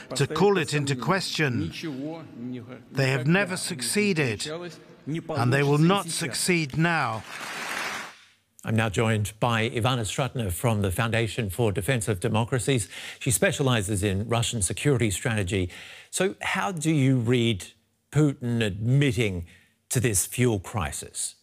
to call it into question. They have never succeeded, and they will not succeed now. I'm now joined by Ivana Stratner from the Foundation for Defense of Democracies. She specialises in Russian security strategy. So how do you read Putin admitting to this fuel crisis?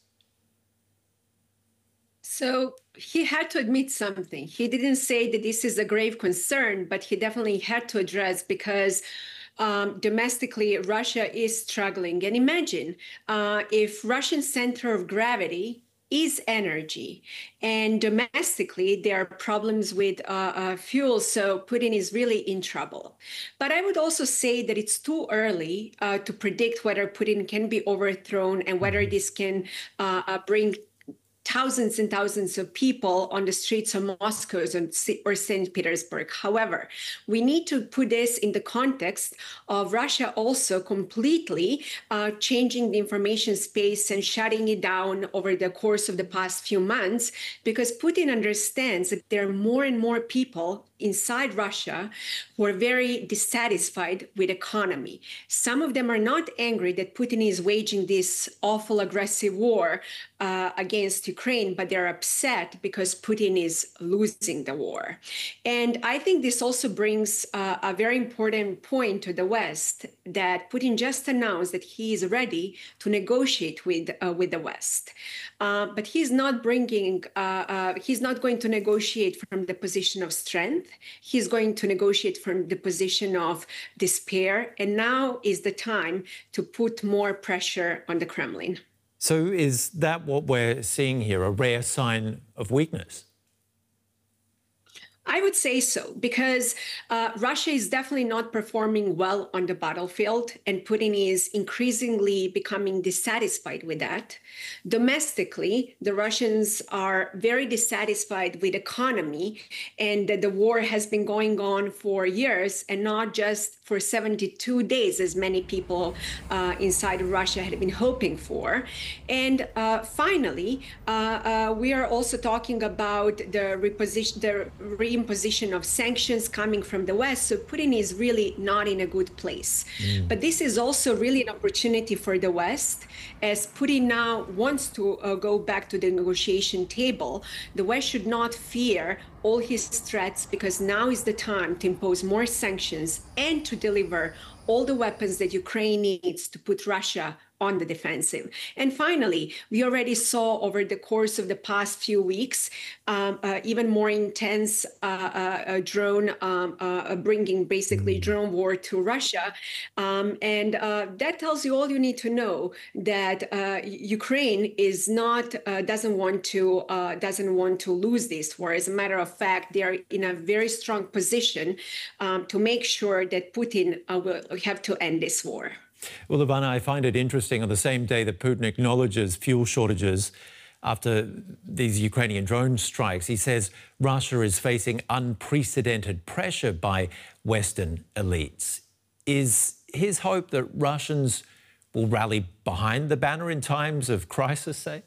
So he had to admit something. He didn't say that this is a grave concern, but he definitely had to address because domestically, Russia is struggling. And imagine if Russian center of gravity is energy, and domestically there are problems with fuel, so Putin is really in trouble. But I would also say that it's too early to predict whether Putin can be overthrown and whether this can bring thousands and thousands of people on the streets of Moscow or St. Petersburg. However, we need to put this in the context of Russia also completely changing the information space and shutting it down over the course of the past few months, because Putin understands that there are more and more people inside Russia who are very dissatisfied with economy. Some of them are not angry that Putin is waging this awful aggressive war against Ukraine, but they're upset because Putin is losing the war. And I think this also brings a very important point to the West, that Putin just announced that he is ready to negotiate with the West. But he's not going to negotiate from the position of strength. He's going to negotiate from the position of despair. And now is the time to put more pressure on the Kremlin. So is that what we're seeing here, a rare sign of weakness? I would say so, because Russia is definitely not performing well on the battlefield, and Putin is increasingly becoming dissatisfied with that. Domestically, the Russians are very dissatisfied with economy, and the war has been going on for years and not just for 72 days, as many people inside Russia had been hoping for. And finally, we are also talking about the reimposition of sanctions coming from the West. So Putin is really not in a good place. But this is also really an opportunity for the West, as Putin now wants to go back to the negotiation table. The West should not fear all his threats, because now is the time to impose more sanctions and to deliver all the weapons that Ukraine needs to put Russia on the defensive. And finally, we already saw over the course of the past few weeks, even more intense bringing basically drone war to Russia. And that tells you all you need to know, that Ukraine is not, doesn't want to lose this war. As a matter of fact, they are in a very strong position to make sure that Putin will have to end this war. Well, Ivana, I find it interesting, on the same day that Putin acknowledges fuel shortages after these Ukrainian drone strikes, he says Russia is facing unprecedented pressure by Western elites. Is his hope that Russians will rally behind the banner in times of crisis, say?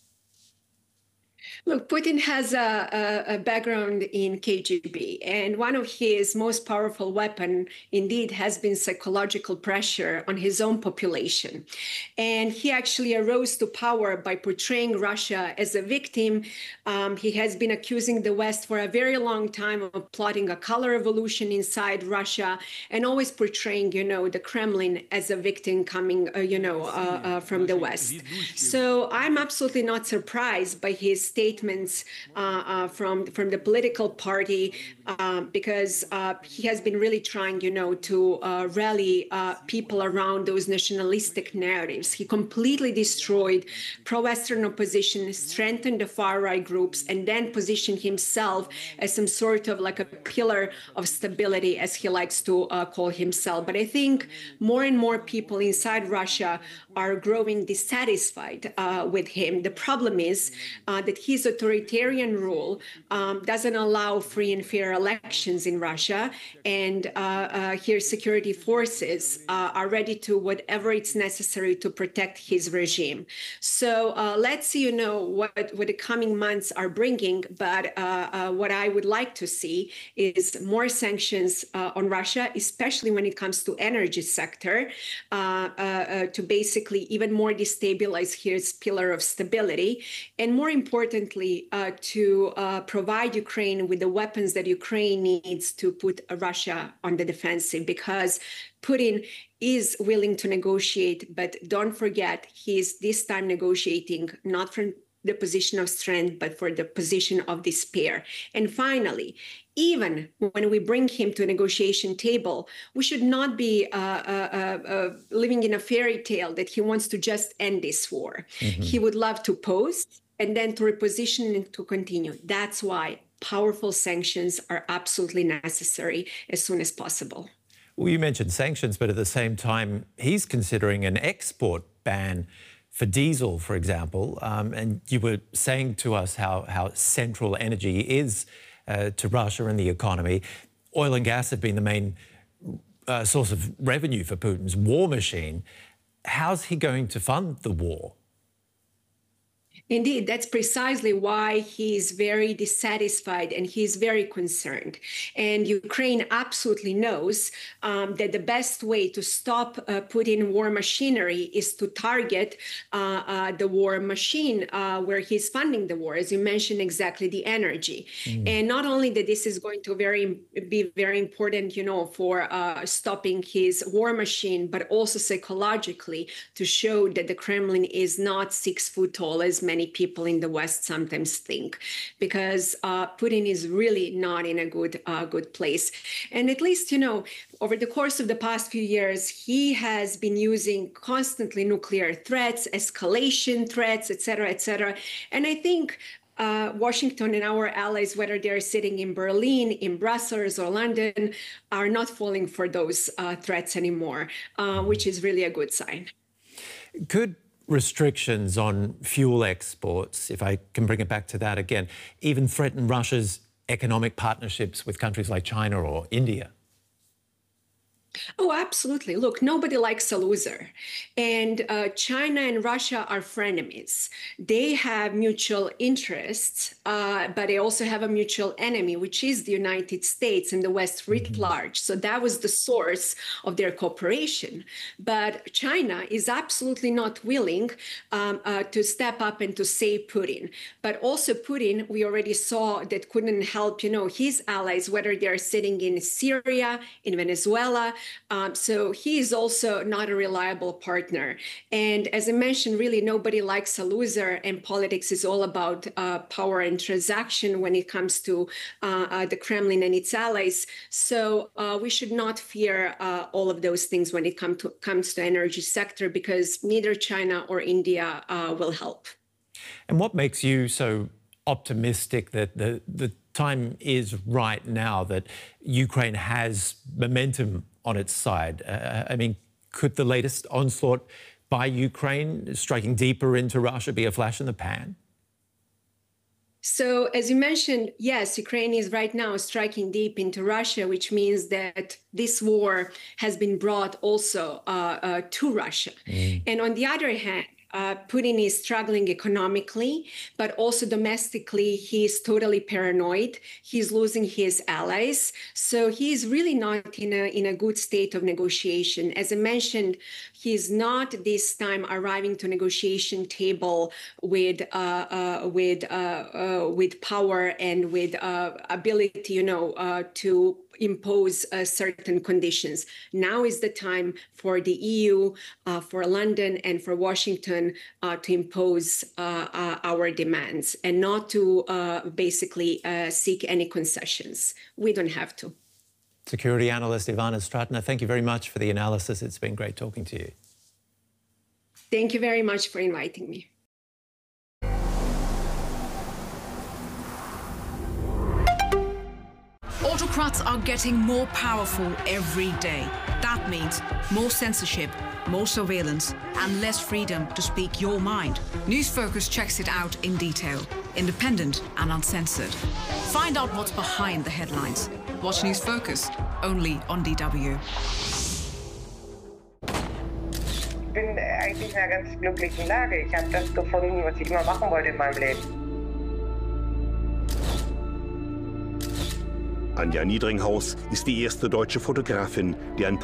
Look, Putin has a background in KGB, and one of his most powerful weapons, indeed, has been psychological pressure on his own population. And he actually arose to power by portraying Russia as a victim. He has been accusing the West for a very long time of plotting a color revolution inside Russia, and always portraying, the Kremlin as a victim coming, from the West. So I'm absolutely not surprised by his statements from the political party, because he has been really trying, to rally people around those nationalistic narratives. He completely destroyed pro-Western opposition, strengthened the far-right groups, and then positioned himself as some sort of like a pillar of stability, as he likes to call himself. But I think more and more people inside Russia are growing dissatisfied with him. The problem is that he his authoritarian rule doesn't allow free and fair elections in Russia, and his security forces are ready to whatever it's necessary to protect his regime. So let's see, what the coming months are bringing. But what I would like to see is more sanctions on Russia, especially when it comes to energy sector, to basically even more destabilize his pillar of stability, and more importantly, to provide Ukraine with the weapons that Ukraine needs to put Russia on the defensive, because Putin is willing to negotiate, but don't forget, he is this time negotiating not from the position of strength, but for the position of despair. And finally, even when we bring him to a negotiation table, we should not be living in a fairy tale that he wants to just end this war. Mm-hmm. He would love to pause and then to reposition and to continue. That's why powerful sanctions are absolutely necessary as soon as possible. Well, you mentioned sanctions, but at the same time, he's considering an export ban for diesel, for example. And you were saying to us how central energy is to Russia and the economy. Oil and gas have been the main source of revenue for Putin's war machine. How's he going to fund the war? Indeed, that's precisely why he's very dissatisfied and he's very concerned. And Ukraine absolutely knows that the best way to stop Putin war machinery is to target the war machine where he's funding the war, as you mentioned, exactly the energy. And not only that this is going to be very important, for stopping his war machine, but also psychologically to show that the Kremlin is not 6 foot tall, as many people in the West sometimes think, because Putin is really not in a good place. And at least, over the course of the past few years, he has been using constantly nuclear threats, escalation threats, et cetera, And I think Washington and our allies, whether they're sitting in Berlin, in Brussels, or London, are not falling for those threats anymore, which is really a good sign. Could restrictions on fuel exports, if I can bring it back to that again, even threaten Russia's economic partnerships with countries like China or India? Oh, absolutely. Look, nobody likes a loser. And China and Russia are frenemies. They have mutual interests, but they also have a mutual enemy, which is the United States and the West writ large. So that was the source of their cooperation. But China is absolutely not willing to step up and to save Putin. But also Putin, we already saw that couldn't help, his allies, whether they're sitting in Syria, in Venezuela. So he is also not a reliable partner. And as I mentioned, really nobody likes a loser, and politics is all about power and transaction when it comes to the Kremlin and its allies. So we should not fear all of those things when it comes to energy sector, because neither China or India will help. And what makes you so optimistic that the time is right now, that Ukraine has momentum on its side? I mean, could the latest onslaught by Ukraine, striking deeper into Russia, be a flash in the pan? So, as you mentioned, yes, Ukraine is right now striking deep into Russia, which means that this war has been brought also to Russia. And on the other hand, Putin is struggling economically, but also domestically, he is totally paranoid. He's losing his allies. So he's really not in a good state of negotiation. As I mentioned, he's not this time arriving to negotiation table with power and with ability, to impose certain conditions. Now is the time for the EU, for London and for Washington to impose our demands and not to basically seek any concessions. We don't have to. Security analyst Ivana Stratna, thank you very much for the analysis. It's been great talking to you. Thank you very much for inviting me. Autocrats are getting more powerful every day. That means more censorship, more surveillance, and less freedom to speak your mind. News Focus checks it out in detail. independent and uncensored. Find out what's behind the headlines. Watch News Focus, only on DW. Ich bin eigentlich in einer ganz glücklichen Lage. Ich habe das gefunden, was ich immer machen wollte in meinem Leben. Anja Niedringhaus ist die erste deutsche Fotografin, die ein